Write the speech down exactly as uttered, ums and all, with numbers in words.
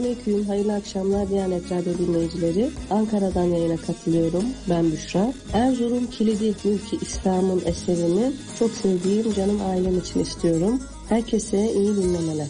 Selamünaleyküm, hayırlı akşamlar Diyanet Radyo dinleyicileri. Ankara'dan yayına katılıyorum. Ben Büşra. Erzurum Kilidi Mülki İslam'ın eserini çok sevdiğim canım ailem için istiyorum. Herkese iyi dinlemeler.